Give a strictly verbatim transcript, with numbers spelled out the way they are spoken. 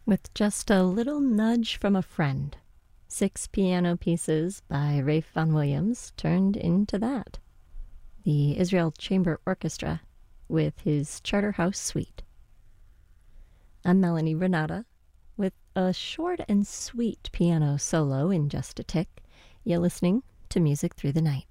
with just a little nudge from a friend. Six piano pieces by Rafe Vaughan Williams turned into that. The Israel Chamber Orchestra with his Charterhouse Suite. I'm Melanie Renata with a short and sweet piano solo in just a tick. You're listening to Music Through the Night.